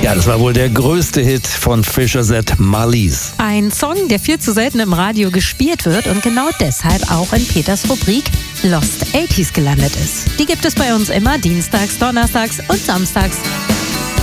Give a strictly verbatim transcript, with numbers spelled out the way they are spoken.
Ja, das war wohl der größte Hit von Fischer Z, Marlies. Ein Song, der viel zu selten im Radio gespielt wird und genau deshalb auch in Peters Rubrik Lost achtziger gelandet ist. Die gibt es bei uns immer dienstags, donnerstags und samstags